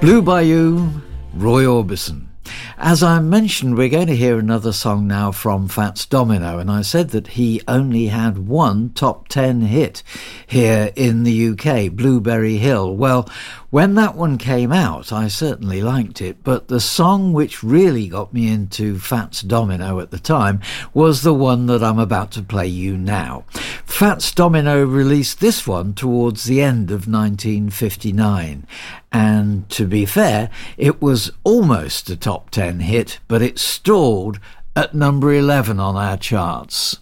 Blue Bayou, Roy Orbison. As I mentioned, we're going to hear another song now from Fats Domino, and I said that he only had one top 10 hit here in the UK, Blueberry Hill. Well, when that one came out, I certainly liked it, but the song which really got me into Fats Domino at the time was the one that I'm about to play you now. Fats Domino released this one towards the end of 1959, and to be fair, it was almost a top 10 hit, but it stalled at number 11 on our charts.